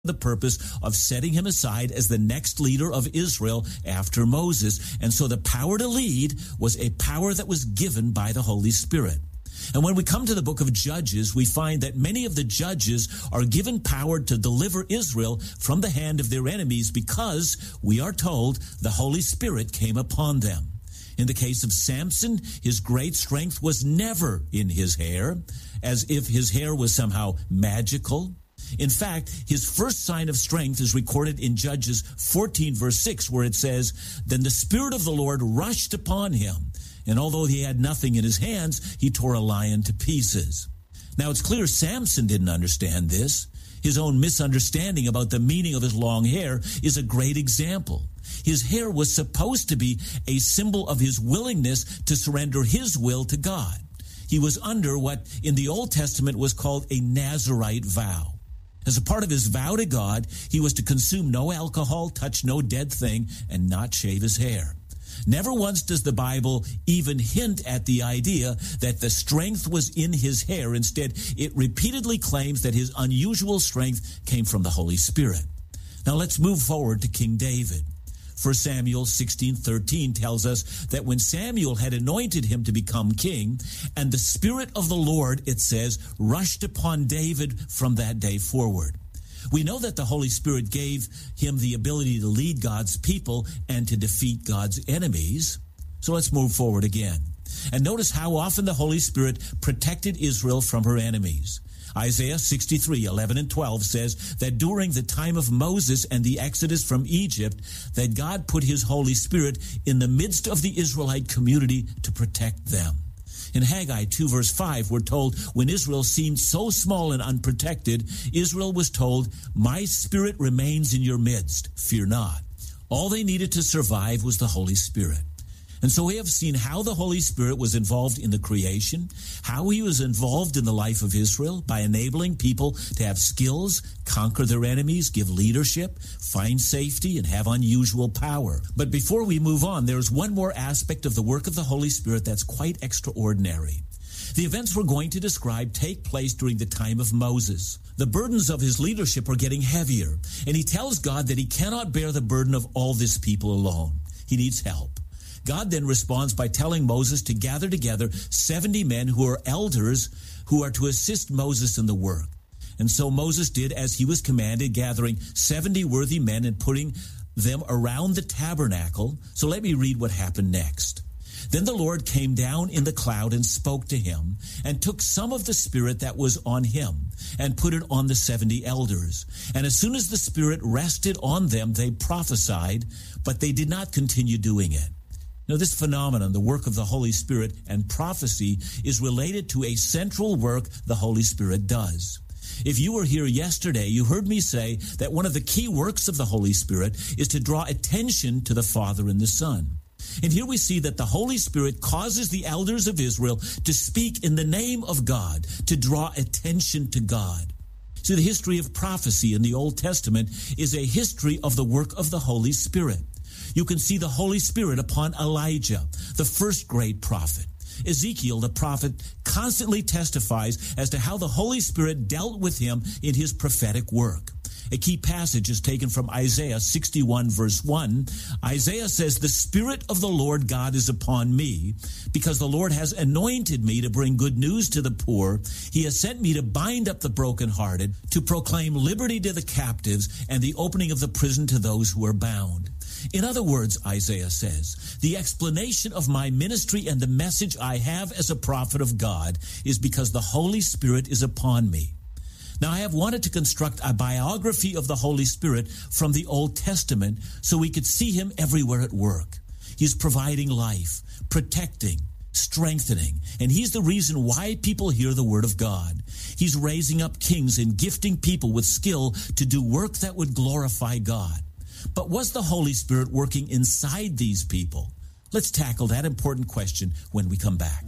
the purpose of setting him aside as the next leader of Israel after Moses. And so the power to lead was a power that was given by the Holy Spirit. And when we come to the book of Judges, we find that many of the judges are given power to deliver Israel from the hand of their enemies because, we are told, the Holy Spirit came upon them. In the case of Samson, his great strength was never in his hair, as if his hair was somehow magical. In fact, his first sign of strength is recorded in Judges 14, verse 6, where it says, "Then the Spirit of the Lord rushed upon him, and although he had nothing in his hands, he tore a lion to pieces." Now, it's clear Samson didn't understand this. His own misunderstanding about the meaning of his long hair is a great example. His hair was supposed to be a symbol of his willingness to surrender his will to God. He was under what in the Old Testament was called a Nazirite vow. As a part of his vow to God, he was to consume no alcohol, touch no dead thing, and not shave his hair. Never once does the Bible even hint at the idea that the strength was in his hair. Instead, it repeatedly claims that his unusual strength came from the Holy Spirit. Now let's move forward to King David. 1 Samuel 16:13 tells us that when Samuel had anointed him to become king, and the Spirit of the Lord, it says, rushed upon David from that day forward. We know that the Holy Spirit gave him the ability to lead God's people and to defeat God's enemies. So let's move forward again. And notice how often the Holy Spirit protected Israel from her enemies. Isaiah 63:11 and 12 says that during the time of Moses and the Exodus from Egypt, that God put his Holy Spirit in the midst of the Israelite community to protect them. In Haggai 2 verse 5, we're told when Israel seemed so small and unprotected, Israel was told, "My Spirit remains in your midst, fear not." All they needed to survive was the Holy Spirit. And so we have seen how the Holy Spirit was involved in the creation, how he was involved in the life of Israel by enabling people to have skills, conquer their enemies, give leadership, find safety, and have unusual power. But before we move on, there's one more aspect of the work of the Holy Spirit that's quite extraordinary. The events we're going to describe take place during the time of Moses. The burdens of his leadership are getting heavier, and he tells God that he cannot bear the burden of all this people alone. He needs help. God then responds by telling Moses to gather together 70 men who are elders who are to assist Moses in the work. And so Moses did as he was commanded, gathering 70 worthy men and putting them around the tabernacle. So let me read what happened next. Then the Lord came down in the cloud and spoke to him, and took some of the Spirit that was on him, and put it on the 70 elders. And as soon as the Spirit rested on them, they prophesied, but they did not continue doing it. Now, this phenomenon, the work of the Holy Spirit and prophecy, is related to a central work the Holy Spirit does. If you were here yesterday, you heard me say that one of the key works of the Holy Spirit is to draw attention to the Father and the Son. And here we see that the Holy Spirit causes the elders of Israel to speak in the name of God, to draw attention to God. See, the history of prophecy in the Old Testament is a history of the work of the Holy Spirit. You can see the Holy Spirit upon Elijah, the first great prophet. Ezekiel, the prophet, constantly testifies as to how the Holy Spirit dealt with him in his prophetic work. A key passage is taken from Isaiah 61, verse 1. Isaiah says, "The Spirit of the Lord God is upon me, because the Lord has anointed me to bring good news to the poor. He has sent me to bind up the brokenhearted, to proclaim liberty to the captives, and the opening of the prison to those who are bound." In other words, Isaiah says, the explanation of my ministry and the message I have as a prophet of God is because the Holy Spirit is upon me. Now, I have wanted to construct a biography of the Holy Spirit from the Old Testament so we could see him everywhere at work. He's providing life, protecting, strengthening, and he's the reason why people hear the word of God. He's raising up kings and gifting people with skill to do work that would glorify God. But was the Holy Spirit working inside these people? Let's tackle that important question when we come back.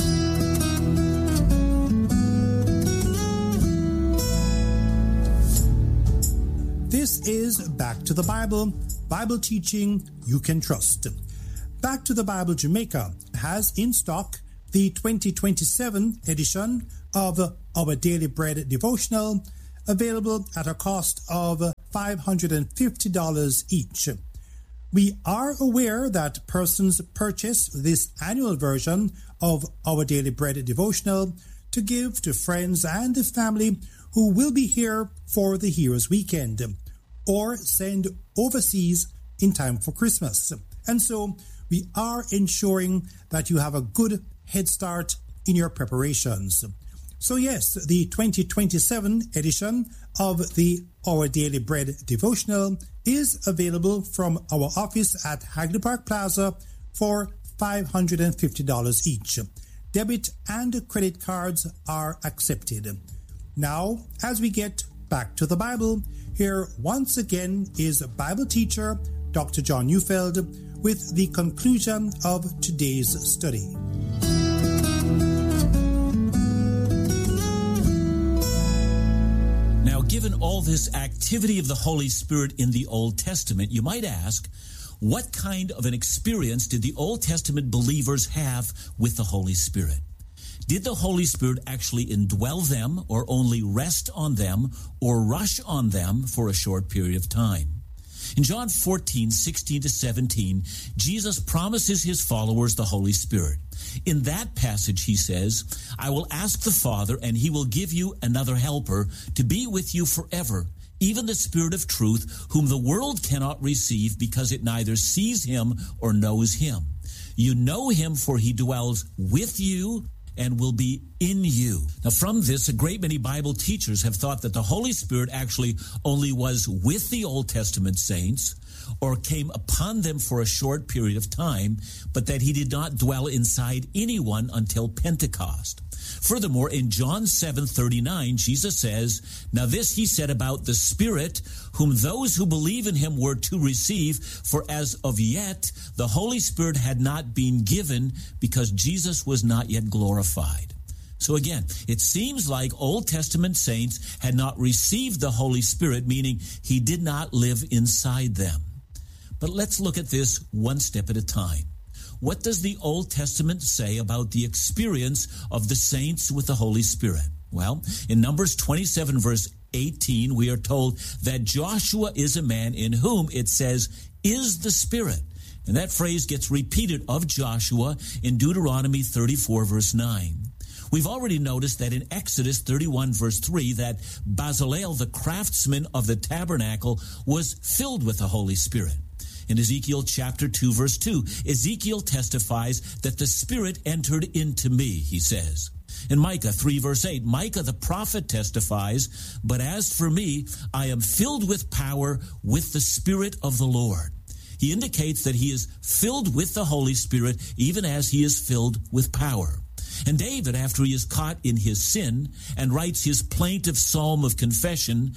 This is Back to the Bible, Bible teaching you can trust. Back to the Bible Jamaica has in stock the 2027 edition of our Daily Bread devotional, available at a cost of $550 each. We are aware that persons purchase this annual version of Our Daily Bread devotional to give to friends and family who will be here for the Heroes Weekend, or send overseas in time for Christmas. And so we are ensuring that you have a good head start in your preparations. So yes, the 2027 edition of the Our Daily Bread devotional is available from our office at Hagley Park Plaza for $550 each. Debit and credit cards are accepted. Now, as we get back to the Bible, here once again is Bible teacher Dr. John Neufeld with the conclusion of today's study. Now, given all this activity of the Holy Spirit in the Old Testament, you might ask, what kind of an experience did the Old Testament believers have with the Holy Spirit? Did the Holy Spirit actually indwell them, or only rest on them, or rush on them for a short period of time? In John 14:16-17, Jesus promises his followers the Holy Spirit. In that passage, he says, "I will ask the Father, and he will give you another helper to be with you forever, even the Spirit of truth, whom the world cannot receive because it neither sees him or knows him. You know him, for he dwells with you and will be in you." Now, from this, a great many Bible teachers have thought that the Holy Spirit actually only was with the Old Testament saints or came upon them for a short period of time, but that he did not dwell inside anyone until Pentecost. Furthermore, in John 7:39, Jesus says, "Now this he said about the Spirit, whom those who believe in him were to receive, for as of yet the Holy Spirit had not been given, because Jesus was not yet glorified." So again, it seems like Old Testament saints had not received the Holy Spirit, meaning he did not live inside them. But let's look at this one step at a time. What does the Old Testament say about the experience of the saints with the Holy Spirit? Well, in Numbers 27, verse 18, we are told that Joshua is a man in whom, it says, is the Spirit. And that phrase gets repeated of Joshua in Deuteronomy 34, verse 9. We've already noticed that in Exodus 31, verse 3, that Bezalel, the craftsman of the tabernacle, was filled with the Holy Spirit. In Ezekiel chapter 2, verse 2, Ezekiel testifies that the Spirit entered into me, he says. In Micah 3, verse 8, Micah the prophet testifies, "But as for me, I am filled with power with the Spirit of the Lord." He indicates that he is filled with the Holy Spirit even as he is filled with power. And David, after he is caught in his sin and writes his plaintive psalm of confession,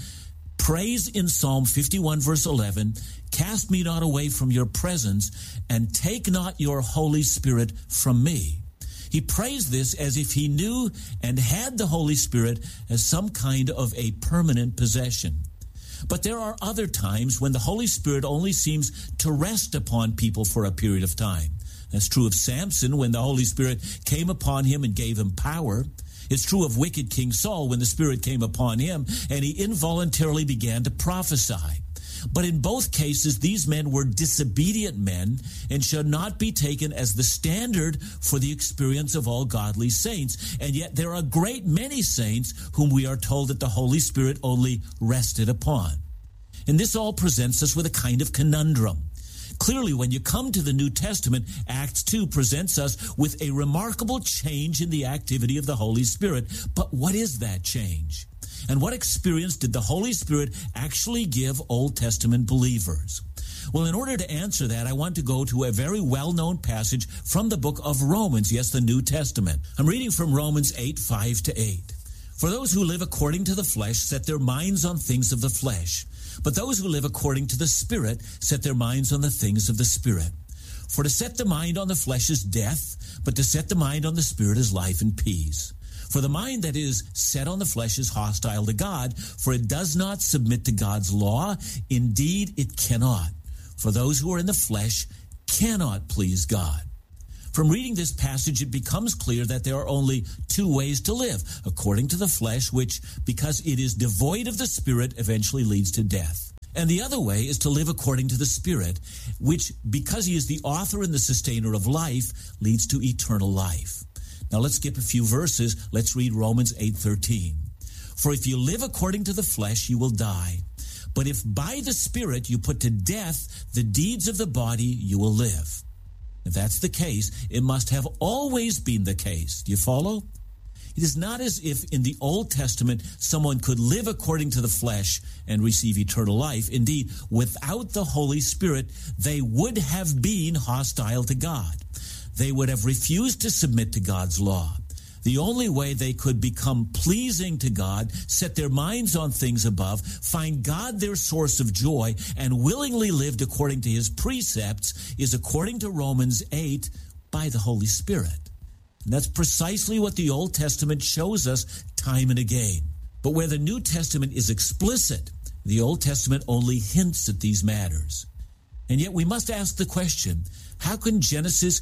prays in Psalm 51, verse 11, "Cast me not away from your presence, and take not your Holy Spirit from me." He prays this as if he knew and had the Holy Spirit as some kind of a permanent possession. But there are other times when the Holy Spirit only seems to rest upon people for a period of time. That's true of Samson when the Holy Spirit came upon him and gave him power. It's true of wicked King Saul when the Spirit came upon him and he involuntarily began to prophesy. But in both cases, these men were disobedient men and should not be taken as the standard for the experience of all godly saints. And yet there are a great many saints whom we are told that the Holy Spirit only rested upon. And this all presents us with a kind of conundrum. Clearly, when you come to the New Testament, Acts 2 presents us with a remarkable change in the activity of the Holy Spirit. But what is that change? And what experience did the Holy Spirit actually give Old Testament believers? Well, in order to answer that, I want to go to a very well-known passage from the book of Romans, yes, the New Testament. I'm reading from Romans 8, 5-8. "For those who live according to the flesh set their minds on things of the flesh. But those who live according to the Spirit set their minds on the things of the Spirit. For to set the mind on the flesh is death, but to set the mind on the Spirit is life and peace. For the mind that is set on the flesh is hostile to God, for it does not submit to God's law. Indeed, it cannot. For those who are in the flesh cannot please God." From reading this passage, it becomes clear that there are only two ways to live, according to the flesh, which, because it is devoid of the Spirit, eventually leads to death. And the other way is to live according to the Spirit, which, because he is the author and the sustainer of life, leads to eternal life. Now let's skip a few verses. Let's read Romans 8:13. For if you live according to the flesh, you will die. But if by the Spirit you put to death the deeds of the body, you will live. If that's the case, it must have always been the case. Do you follow? It is not as if in the Old Testament someone could live according to the flesh and receive eternal life. Indeed, without the Holy Spirit, they would have been hostile to God. They would have refused to submit to God's law. The only way they could become pleasing to God, set their minds on things above, find God their source of joy, and willingly lived according to his precepts is, according to Romans 8, by the Holy Spirit. And that's precisely what the Old Testament shows us time and again. But where the New Testament is explicit, the Old Testament only hints at these matters. And yet we must ask the question, how can Genesis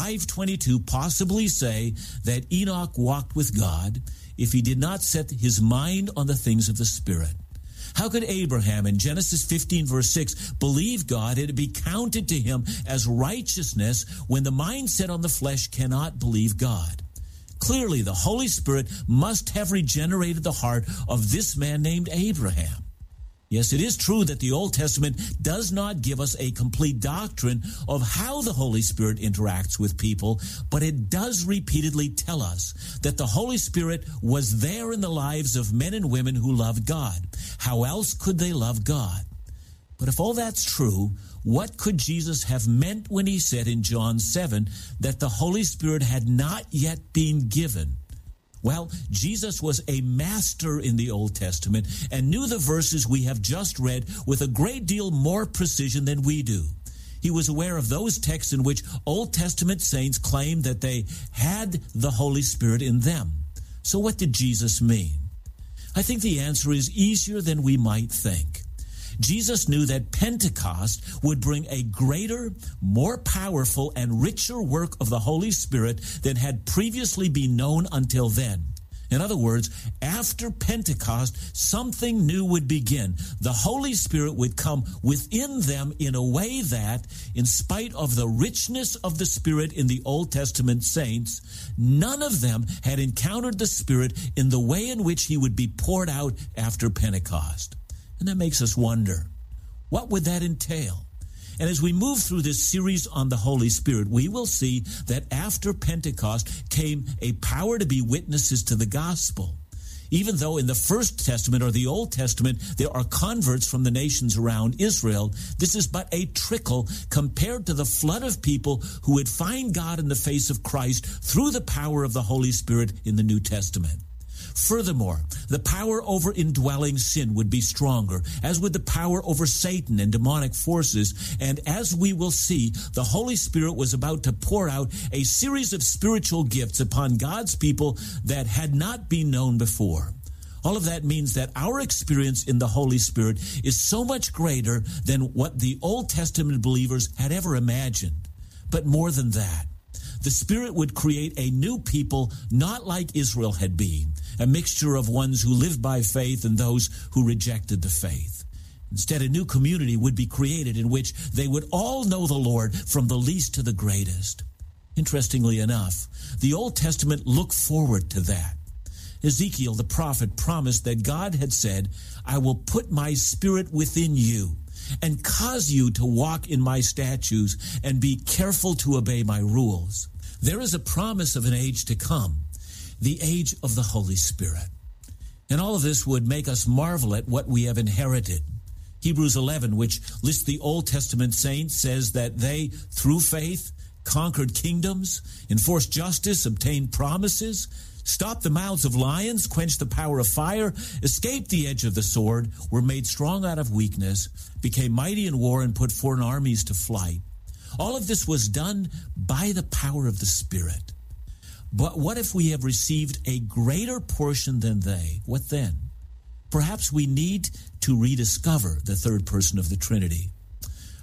5:22 possibly say that Enoch walked with God if he did not set his mind on the things of the Spirit? How could Abraham in Genesis 15 verse 6 believe God and it be counted to him as righteousness when the mind set on the flesh cannot believe God? Clearly, the Holy Spirit must have regenerated the heart of this man named Abraham. Yes, it is true that the Old Testament does not give us a complete doctrine of how the Holy Spirit interacts with people, but it does repeatedly tell us that the Holy Spirit was there in the lives of men and women who loved God. How else could they love God? But if all that's true, what could Jesus have meant when he said in John 7 that the Holy Spirit had not yet been given? Well, Jesus was a master in the Old Testament and knew the verses we have just read with a great deal more precision than we do. He was aware of those texts in which Old Testament saints claimed that they had the Holy Spirit in them. So what did Jesus mean? I think the answer is easier than we might think. Jesus knew that Pentecost would bring a greater, more powerful, and richer work of the Holy Spirit than had previously been known until then. In other words, after Pentecost, something new would begin. The Holy Spirit would come within them in a way that, in spite of the richness of the Spirit in the Old Testament saints, none of them had encountered the Spirit in the way in which he would be poured out after Pentecost. And that makes us wonder, what would that entail? And as we move through this series on the Holy Spirit, we will see that after Pentecost came a power to be witnesses to the gospel. Even though in the First Testament or the Old Testament there are converts from the nations around Israel, this is but a trickle compared to the flood of people who would find God in the face of Christ through the power of the Holy Spirit in the New Testament. Furthermore, the power over indwelling sin would be stronger, as would the power over Satan and demonic forces. And as we will see, the Holy Spirit was about to pour out a series of spiritual gifts upon God's people that had not been known before. All of that means that our experience in the Holy Spirit is so much greater than what the Old Testament believers had ever imagined. But more than that, the Spirit would create a new people not like Israel had been, a mixture of ones who lived by faith and those who rejected the faith. Instead, a new community would be created in which they would all know the Lord from the least to the greatest. Interestingly enough, the Old Testament looked forward to that. Ezekiel the prophet promised that God had said, "I will put my Spirit within you and cause you to walk in my statutes and be careful to obey my rules." There is a promise of an age to come, the age of the Holy Spirit. And all of this would make us marvel at what we have inherited. Hebrews 11, which lists the Old Testament saints, says that they, through faith, conquered kingdoms, enforced justice, obtained promises, stopped the mouths of lions, quenched the power of fire, escaped the edge of the sword, were made strong out of weakness, became mighty in war, and put foreign armies to flight. All of this was done by the power of the Spirit. But what if we have received a greater portion than they? What then? Perhaps we need to rediscover the third person of the Trinity.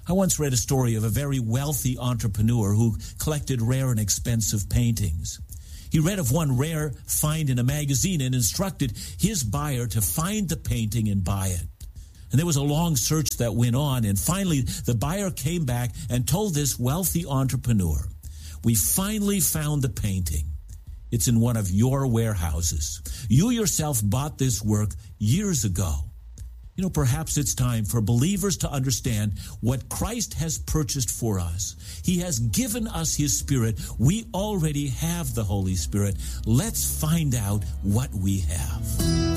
I once read a story of a very wealthy entrepreneur who collected rare and expensive paintings. He read of one rare find in a magazine and instructed his buyer to find the painting and buy it. And there was a long search that went on, and finally the buyer came back and told this wealthy entrepreneur, "We finally found the painting. It's in one of your warehouses. You yourself bought this work years ago." You know, perhaps it's time for believers to understand what Christ has purchased for us. He has given us His Spirit. We already have the Holy Spirit. Let's find out what we have.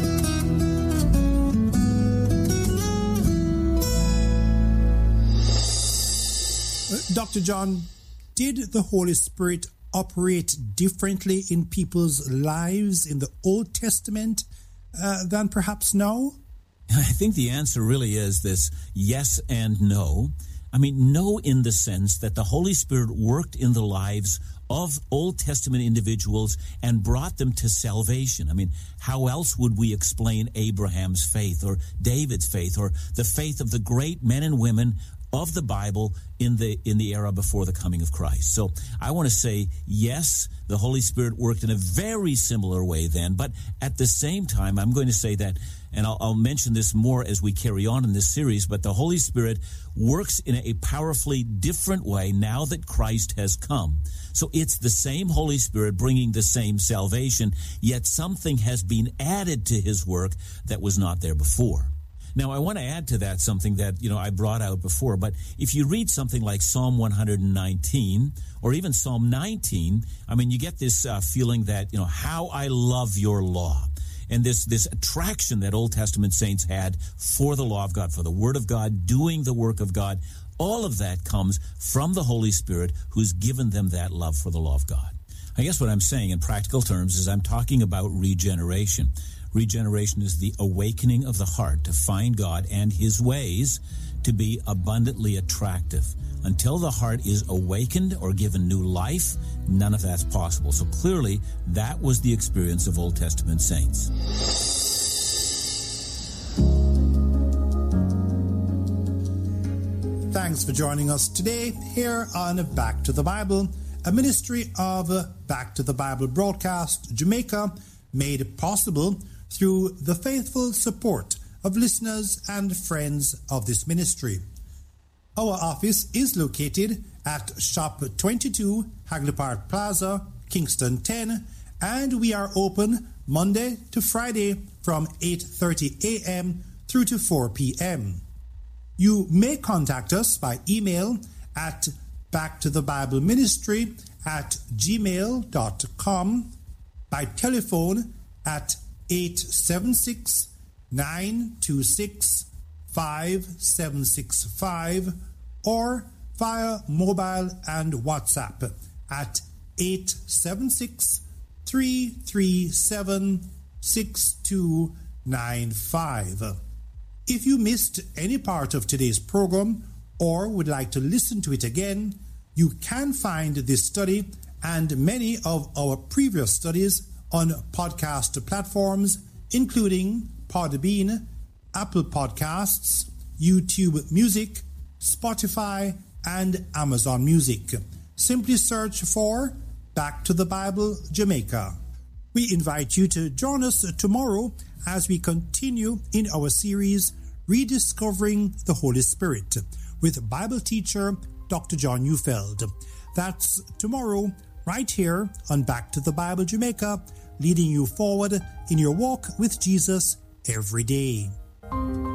Dr. John, did the Holy Spirit operate differently in people's lives in the Old Testament than perhaps now? I think the answer really is this: yes and no. I mean, no in the sense that the Holy Spirit worked in the lives of Old Testament individuals and brought them to salvation. I mean, how else would we explain Abraham's faith or David's faith or the faith of the great men and women of the Bible in the era before the coming of Christ? So I want to say, yes, the Holy Spirit worked in a very similar way then, but at the same time, I'm going to say that, and I'll mention this more as we carry on in this series, but the Holy Spirit works in a powerfully different way now that Christ has come. So it's the same Holy Spirit bringing the same salvation, yet something has been added to His work that was not there before. Now, I want to add to that something that, I brought out before, but if you read something like Psalm 119 or even Psalm 19, you get this feeling that, how I love your law. And this attraction that Old Testament saints had for the law of God, for the Word of God, doing the work of God, all of that comes from the Holy Spirit who's given them that love for the law of God. I guess what I'm saying in practical terms is I'm talking about regeneration. Regeneration is the awakening of the heart to find God and His ways to be abundantly attractive. Until the heart is awakened or given new life, none of that's possible. So clearly, that was the experience of Old Testament saints. Thanks for joining us today here on Back to the Bible, a ministry of Back to the Bible Broadcast Jamaica, made possible through the faithful support of listeners and friends of this ministry. Our office is located at Shop 22, Hagley Park Plaza, Kingston 10, and we are open Monday to Friday from 8:30 a.m. through to 4 p.m. You may contact us by email at backtothebibleministry@gmail.com, by telephone at 876-926-5765, or via mobile and WhatsApp at 876-337-6295. If you missed any part of today's program or would like to listen to it again, you can find this study and many of our previous studies on podcast platforms, including Podbean, Apple Podcasts, YouTube Music, Spotify, and Amazon Music. Simply search for Back to the Bible Jamaica. We invite you to join us tomorrow as we continue in our series, Rediscovering the Holy Spirit, with Bible teacher Dr. John Neufeld. That's tomorrow, right here on Back to the Bible Jamaica, leading you forward in your walk with Jesus every day.